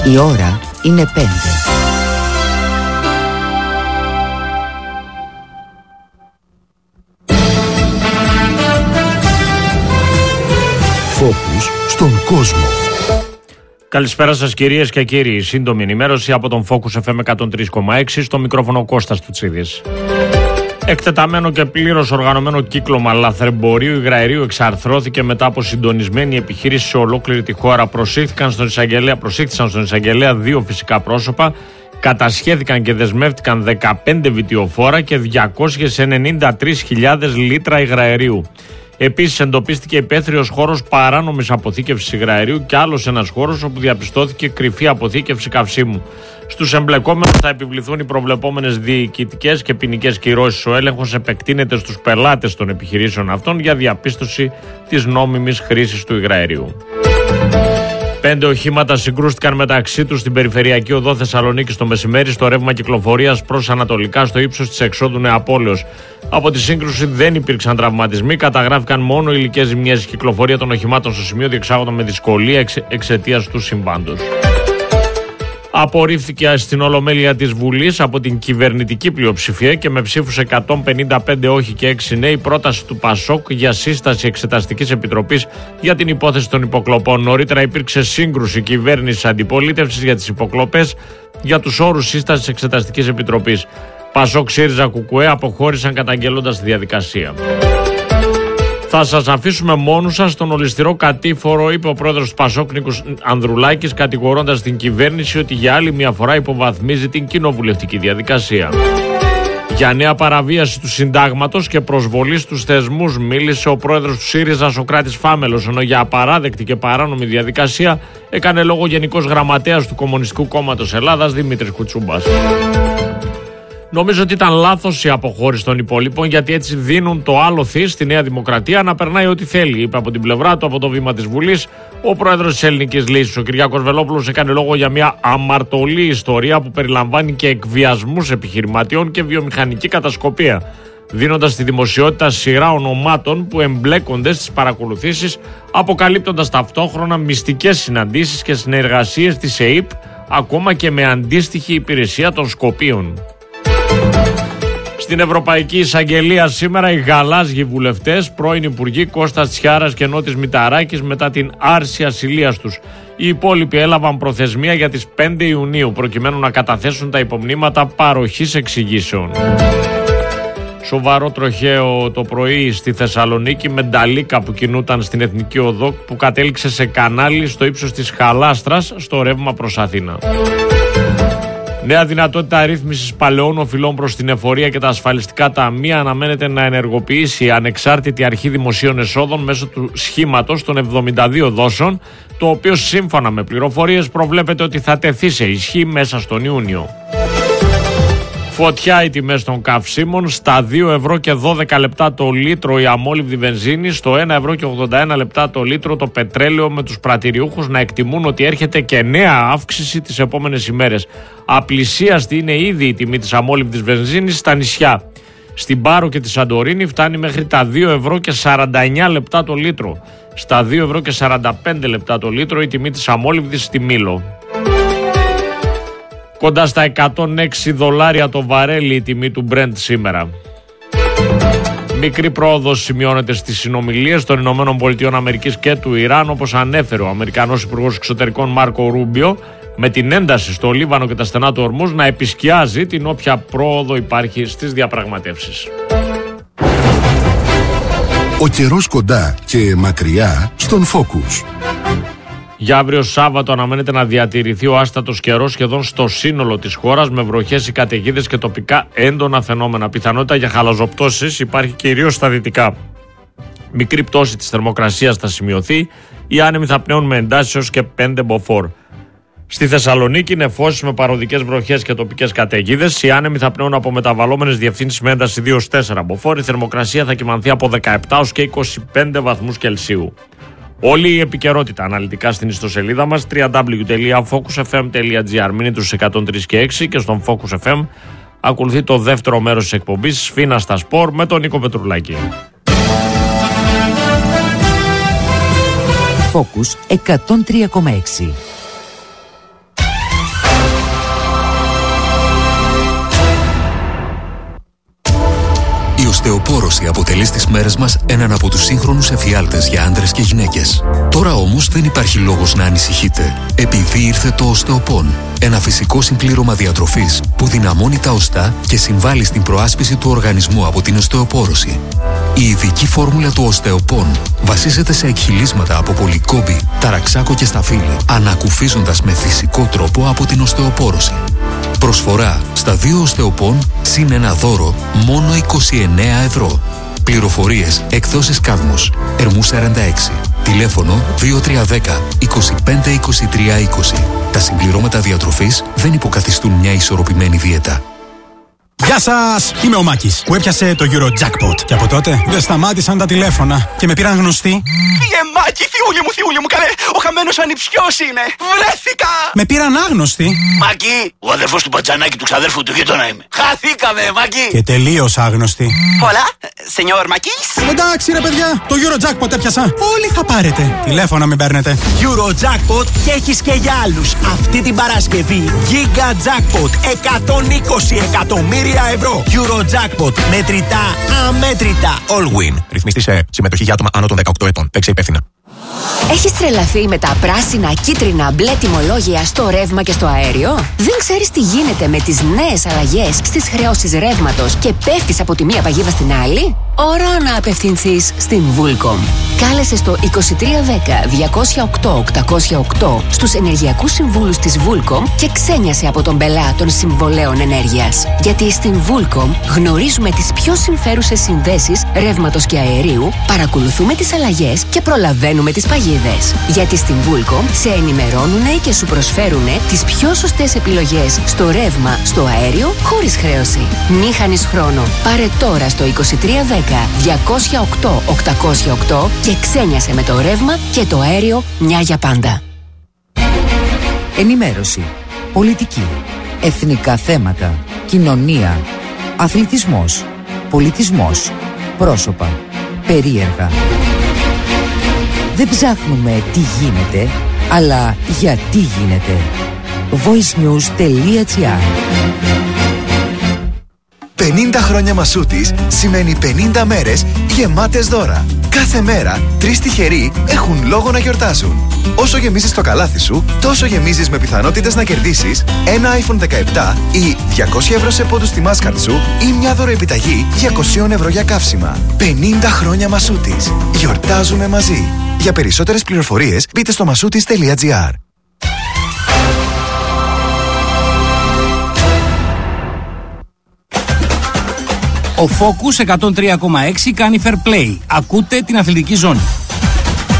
Η ώρα είναι 5. Φόκους στον κόσμο. Καλησπέρα σας κυρίες και κύριοι. Σύντομη ενημέρωση από τον Focus FM 103,6, στο μικρόφωνο Κώστας Τουτσίδης. Εκτεταμένο και πλήρως οργανωμένο κύκλωμα λαθρεμπορίου υγραερίου εξαρθρώθηκε μετά από συντονισμένη επιχείρηση σε ολόκληρη τη χώρα. Προσήχθησαν στον εισαγγελέα 2 φυσικά πρόσωπα, κατασχέθηκαν και δεσμεύτηκαν 15 βιτιοφόρα και 293.000 λίτρα υγραερίου. Επίσης εντοπίστηκε υπαίθριος χώρος παράνομης αποθήκευσης υγραερίου και άλλος ένας χώρος όπου διαπιστώθηκε κρυφή αποθήκευση καυσίμου. Στους εμπλεκόμενους θα επιβληθούν οι προβλεπόμενες διοικητικές και ποινικές κυρώσεις. Ο έλεγχος επεκτείνεται στους πελάτες των επιχειρήσεων αυτών για διαπίστωση της νόμιμης χρήσης του υγραερίου. 5 οχήματα συγκρούστηκαν μεταξύ τους στην περιφερειακή οδό Θεσσαλονίκης το μεσημέρι στο ρεύμα κυκλοφορίας προς ανατολικά στο ύψος της εξόδου Νεαπόλεως. Από τη σύγκρουση δεν υπήρξαν τραυματισμοί, καταγράφηκαν μόνο υλικές ζημιές. Η κυκλοφορία των οχημάτων στο σημείο διεξάγονταν με δυσκολία εξαιτίας του συμβάντος. Απορρίφθηκε στην Ολομέλεια της Βουλής από την κυβερνητική πλειοψηφία και με ψήφους 155 όχι και 6 ναι η πρόταση του ΠΑΣΟΚ για σύσταση εξεταστικής επιτροπής για την υπόθεση των υποκλοπών. Νωρίτερα υπήρξε σύγκρουση κυβέρνησης αντιπολίτευσης για τις υποκλοπές για τους όρους σύστασης εξεταστικής επιτροπής. ΠΑΣΟΚ, ΣΥΡΙΖΑ, ΚΚΕ αποχώρησαν καταγγέλλοντας τη διαδικασία. Θα σας αφήσουμε μόνους σας στον ολισθηρό κατήφορο, είπε ο πρόεδρος του ΠΑΣΟΚ Νίκος Ανδρουλάκης, κατηγορώντας την κυβέρνηση ότι για άλλη μια φορά υποβαθμίζει την κοινοβουλευτική διαδικασία. Για νέα παραβίαση του συντάγματος και προσβολή στους θεσμούς μίλησε ο πρόεδρος του ΣΥΡΙΖΑ Σωκράτης Φάμελος, ενώ για απαράδεκτη και παράνομη διαδικασία έκανε λόγο Γενικός Γραμματέας του Κομμουνιστικού Κόμματος Ελλάδας Δημήτρης Κουτσούμπας. Νομίζω ότι ήταν λάθος η αποχώρηση των υπόλοιπων, γιατί έτσι δίνουν το άλοθη στη Νέα Δημοκρατία να περνάει ό,τι θέλει, είπε από την πλευρά του, από το βήμα της Βουλής, ο πρόεδρος της Ελληνικής Λύσης. Ο Κυριάκος Βελόπουλος έκανε λόγο για μια αμαρτωλή ιστορία που περιλαμβάνει και εκβιασμούς επιχειρηματιών και βιομηχανική κατασκοπία, δίνοντας στη δημοσιότητα σειρά ονομάτων που εμπλέκονται στις παρακολουθήσεις, αποκαλύπτοντας ταυτόχρονα μυστικές συναντήσεις και συνεργασίες της ΕΥΠ, ακόμα και με αντίστοιχη υπηρεσία των Σκοπίων. Στην Ευρωπαϊκή Εισαγγελία σήμερα οι γαλάζιοι βουλευτές, πρώην υπουργοί Κώστας Τσιάρας και Νότης Μηταράκης, μετά την άρση ασυλίας τους. Οι υπόλοιποι έλαβαν προθεσμία για τις 5 Ιουνίου προκειμένου να καταθέσουν τα υπομνήματα παροχής εξηγήσεων. Σοβαρό τροχαίο το πρωί στη Θεσσαλονίκη με νταλίκα που κινούταν στην Εθνική Οδό που κατέληξε σε κανάλι στο ύψος της Χαλάστρας στο ρεύμα προς Αθήνα. Νέα δυνατότητα ρύθμισης παλαιών οφειλών προς την εφορία και τα ασφαλιστικά ταμεία αναμένεται να ενεργοποιήσει η Ανεξάρτητη Αρχή Δημοσίων Εσόδων μέσω του σχήματος των 72 δόσεων, το οποίο σύμφωνα με πληροφορίες προβλέπεται ότι θα τεθεί σε ισχύ μέσα στον Ιούνιο. Φωτιά οι τιμές των καυσίμων, στα 2 ευρώ και 12 λεπτά το λίτρο η αμόλυβδη βενζίνη, στο 1 ευρώ και 81 λεπτά το λίτρο το πετρέλαιο, με τους πρατηριούχους να εκτιμούν ότι έρχεται και νέα αύξηση τις επόμενες ημέρες. Απλησίαστη είναι ήδη η τιμή της αμόλυβδης βενζίνης στα νησιά. Στην Πάρο και τη Σαντορίνη φτάνει μέχρι τα 2 ευρώ και 49 λεπτά το λίτρο. Στα 2 ευρώ και 45 λεπτά το λίτρο η τιμή της αμόλυβδης στη Μήλο. Κοντά στα 106 δολάρια το βαρέλι η τιμή του Brent σήμερα. Μικρή πρόοδος σημειώνεται στις συνομιλίες των ΗΠΑ και του Ιράν, όπως ανέφερε ο Αμερικανός Υπουργός Εξωτερικών Μάρκο Ρούμπιο, με την ένταση στο Λίβανο και τα στενά του Ορμούζ να επισκιάζει την όποια πρόοδο υπάρχει στις διαπραγματεύσεις. Ο καιρός κοντά και μακριά στον Focus. Για αύριο Σάββατο αναμένεται να διατηρηθεί ο άστατος καιρός σχεδόν στο σύνολο της χώρας, με βροχές ή καταιγίδες και τοπικά έντονα φαινόμενα. Πιθανότητα για χαλαζοπτώσεις υπάρχει κυρίως στα δυτικά. Μικρή πτώση της θερμοκρασίας θα σημειωθεί, οι άνεμοι θα πνέουν με εντάσεις έως και 5 μποφόρ. Στη Θεσσαλονίκη νεφώσεις με παροδικές βροχές και τοπικές καταιγίδες, οι άνεμοι θα πνέουν από μεταβαλλόμενες διευθύνσεις με ένταση 2-4 μποφόρ, η θερμοκρασία θα κυμανθεί από 17 έως και 25 βαθμούς Κελσίου. Όλη η επικαιρότητα αναλυτικά στην ιστοσελίδα μας www.focusfm.gr. Μείνετε στους 103 και 6 και στον Focus FM ακολουθεί το δεύτερο μέρος της εκπομπής Σφίνα στα Σπορ με τον Νίκο Πετρουλάκη. Focus 103,6. οστεοπόρωση αποτελεί στις μέρες μας έναν από τους σύγχρονους εφιάλτες για άντρες και γυναίκες. Τώρα όμως δεν υπάρχει λόγος να ανησυχείτε, επειδή ήρθε το Οστεοπόν. Ένα φυσικό συμπλήρωμα διατροφής που δυναμώνει τα οστά και συμβάλλει στην προάσπιση του οργανισμού από την οστεοπόρωση. Η ειδική φόρμουλα του Οστεοπόν βασίζεται σε εκχυλίσματα από πολυκόμπη, ταραξάκο και σταφύλι, ανακουφίζοντας με φυσικό τρόπο από την οστεοπόρωση. Προσφορά στα 2 Οστεοπόν συν ένα δώρο μόνο 29 ευρώ. Πληροφορίες εκδόσεις Κάδμος, Ερμού 46. Τηλέφωνο 2310 25 23 20. Τα συμπληρώματα διατροφής δεν υποκαθιστούν μια ισορροπημένη δίαιτα. Γεια σας! Είμαι ο Μάκης που έπιασε το Eurojackpot. Και από τότε δεν σταμάτησαν τα τηλέφωνα και με πήραν γνωστοί. Φύγε Μάκη, θειούλη μου, καλέ! Ο χαμένος ανιψιός είναι! Βρέθηκα! Με πήραν άγνωστοι. Μάκη, ο αδερφός του Πατζανάκη του ξαδέρφου του γείτονα είμαι. Χαθήκαμε, Μάκη! Και τελείως άγνωστοι. Πολλά, σενιόρ Μάκης. Εντάξει ρε παιδιά, το Eurojackpot έπιασα. Όλοι θα πάρετε. Τηλέφωνα μην παίρνετε. Eurojackpot και έχεις και για άλλους. Αυτή την Παρασκευή Giga Jackpot 120 εκατομμύρια ευρώ. Eurojackpot μετρητά αμέτρητα. All win. Ρυθμιστή σε συμμετοχή για άτομα άνω των 18 ετών. Παίξε υπεύθυνα. Έχεις τρελαθεί με τα πράσινα, κίτρινα, μπλε τιμολόγια στο ρεύμα και στο αέριο? Δεν ξέρεις τι γίνεται με τις νέες αλλαγές στις χρεώσεις ρεύματος και πέφτεις από τη μία παγίδα στην άλλη? Ώρα να απευθυνθείς στην Vulcom. Κάλεσε στο 2310-208-808 στους ενεργειακούς συμβούλους της Vulcom και ξένιασε από τον πελά των συμβολέων ενέργειας. Γιατί στην Vulcom γνωρίζουμε τις πιο συμφέρουσες συνδέσεις ρεύματος και αερίου, παρακολουθούμε τις αλλαγές και προλαβαίνουμε τις παγίδες. Γιατί στην Vulcom σε ενημερώνουνε και σου προσφέρουνε τις πιο σωστές επιλογές στο ρεύμα, στο αέριο, χωρίς χρέωση. Μη χάνεις χρόνο. Πάρε τώρα στο 2310-208-808 και ξένιασε με το ρεύμα και το αέριο μια για πάντα. Ενημέρωση, πολιτική, εθνικά θέματα, κοινωνία, αθλητισμός, πολιτισμός, πρόσωπα, περίεργα. Δεν ψάχνουμε τι γίνεται, αλλά γιατί γίνεται. voicenews.gr 50 χρόνια Μασούτης σημαίνει 50 μέρες γεμάτες δώρα. Κάθε μέρα 3 τυχεροί έχουν λόγο να γιορτάζουν. Όσο γεμίζεις το καλάθι σου, τόσο γεμίζεις με πιθανότητες να κερδίσεις ένα iPhone 17 ή 200 ευρώ σε πόντους στη Mastercard σου ή μια δωροεπιταγή 200 ευρώ για καύσιμα. 50 χρόνια Μασούτης. Γιορτάζουμε μαζί. Για περισσότερες πληροφορίες μπείτε στο masoutis.gr. Ο Focus 103,6 κάνει fair play. Ακούτε την αθλητική ζώνη.